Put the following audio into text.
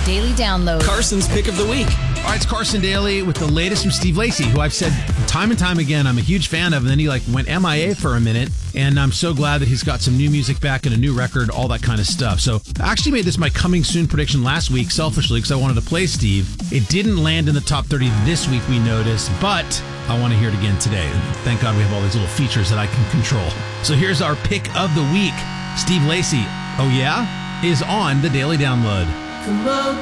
Daily Download. Carson's Pick of the Week. All right, it's Carson Daly with the latest from Steve Lacy, who I've said time and time again I'm a huge fan of, and then he went MIA for a minute, and I'm so glad that he's got some new music back and a new record, all that kind of stuff. So I actually made this my coming soon prediction last week, selfishly, because I wanted to play Steve. It didn't land in the top 30 this week, we noticed, but I want to hear it again today. And thank God we have all these little features that I can control. So here's our pick of the week. Steve Lacy, oh yeah, is on the Daily Download. Come on.